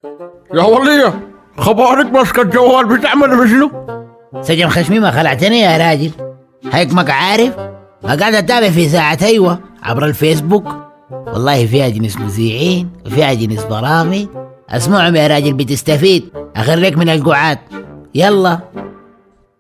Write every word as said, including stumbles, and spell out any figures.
يا ولية، خبارك ماسكة الجوال بتعمل بشنو؟ سجن خشمي ما خلعتني يا راجل، هيكمك عارف ما قاعد اتابع في ساعة ايوه عبر الفيسبوك. والله فيها جنس مذيعين وفيها جنس برامج، اسمعهم يا راجل بتستفيد، اخرك من القعاد. يلا